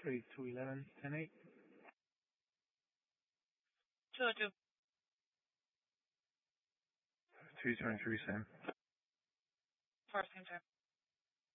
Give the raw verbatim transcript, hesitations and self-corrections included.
three to eleven, ten eight. two oh two. two twenty-three, same. Four, same time.